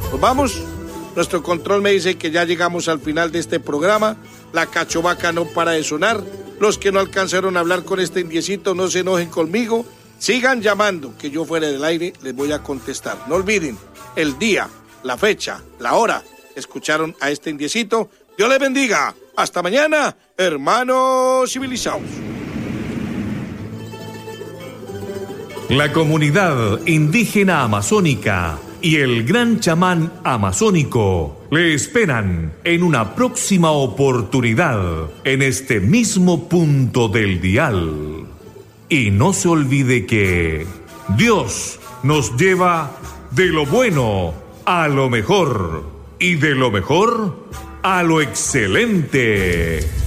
¿Nos vamos? Nuestro control me dice que ya llegamos al final de este programa. La cachovaca no para de sonar. Los que no alcanzaron a hablar con este indiecito, no se enojen conmigo. Sigan llamando, que yo fuera del aire les voy a contestar. No olviden el día, la fecha, la hora. Escucharon a este indiecito. Dios les bendiga. Hasta mañana, hermanos civilizados. La comunidad indígena amazónica y el gran chamán amazónico le esperan en una próxima oportunidad en este mismo punto del dial. Y no se olvide que Dios nos lleva de lo bueno a lo mejor y de lo mejor a lo excelente.